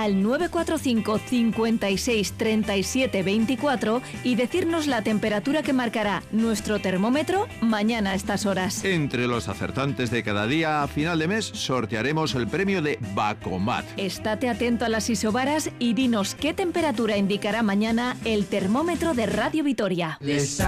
al 945 56 37 24 y decirnos la temperatura que marcará nuestro termómetro mañana a estas horas. Entre los acertantes de cada día, a final de mes, sortearemos el premio de Bacomat. Estate atento a las isobaras y dinos qué temperatura indicará mañana el termómetro de Radio Vitoria.